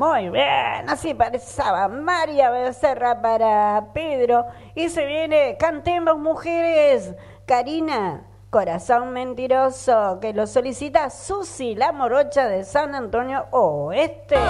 muy bien. Así pasaba María Becerra para Pedro. Y se viene Cantemos Mujeres. Karina, Corazón Mentiroso, que lo solicita Susi, la morocha de San Antonio Oeste.